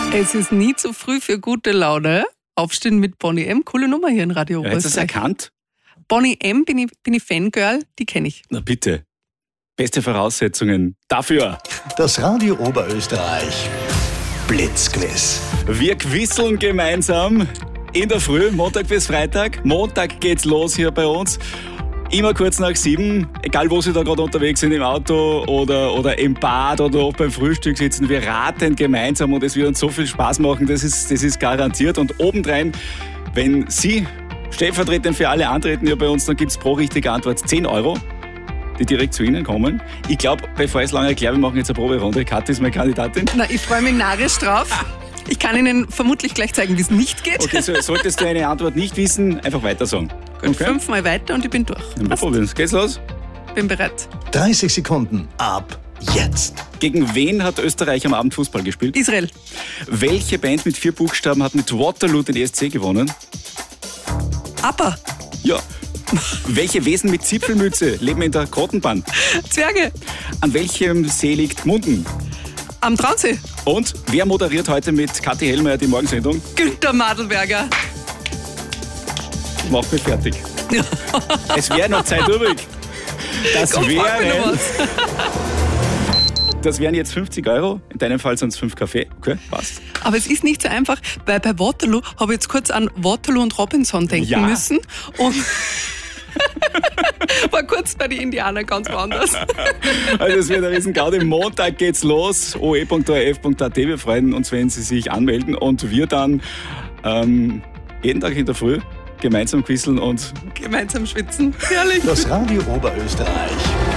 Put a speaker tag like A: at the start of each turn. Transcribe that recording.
A: Es ist nie zu früh für gute Laune. Aufstehen mit Bonnie M. Coole Nummer hier in Radio Oberösterreich.
B: Hast du das erkannt?
A: Bonnie M. bin ich Fangirl, die kenne ich.
B: Na bitte. Beste Voraussetzungen dafür.
C: Das Radio Oberösterreich Blitzquiz.
B: Wir quizzeln gemeinsam in der Früh, Montag bis Freitag. Montag geht's los hier bei uns. Immer kurz nach 7, egal wo Sie da gerade unterwegs sind, im Auto oder im Bad oder auch beim Frühstück sitzen. Wir raten gemeinsam und es wird uns so viel Spaß machen, das ist garantiert. Und obendrein, wenn Sie stellvertretend für alle antreten hier bei uns, dann gibt es pro richtige Antwort 10 Euro, die direkt zu Ihnen kommen. Ich glaube, bevor ich es lange erkläre, wir machen jetzt eine Proberunde. Kathi ist meine Kandidatin.
A: Na, ich freue mich narrisch drauf. Ich kann Ihnen vermutlich gleich zeigen, wie es nicht geht.
B: Okay, solltest du eine Antwort nicht wissen, einfach weiter sagen.
A: Gut,
B: Okay.
A: 5-mal weiter und ich bin durch.
B: Wir probieren. Geht's los?
A: Bin bereit.
C: 30 Sekunden ab jetzt.
B: Gegen wen hat Österreich am Abend Fußball gespielt?
A: Israel.
B: Welche Band mit 4 Buchstaben hat mit Waterloo den ESC gewonnen?
A: Appa.
B: Ja. Welche Wesen mit Zipfelmütze leben in der Kottenbahn?
A: Zwerge.
B: An welchem See liegt Munden?
A: Am Traunsee.
B: Und wer moderiert heute mit Kathi Hellmeier die Morgensendung?
A: Günter Madelberger.
B: Macht mich fertig. Es wäre noch Zeit übrig. Das wären jetzt 50 Euro. In deinem Fall sind es 5 Kaffee. Okay, passt.
A: Aber es ist nicht so einfach, weil bei Waterloo habe ich jetzt kurz an Waterloo und Robinson denken müssen. Und war kurz bei den Indianern ganz woanders.
B: Also es wird ein Riesengaudi. Montag geht's los. oe.orf.at. Wir freuen uns, wenn Sie sich anmelden und wir dann jeden Tag in der Früh gemeinsam quizzeln und
A: Gemeinsam schwitzen. Herrlich.
C: Das Radio Oberösterreich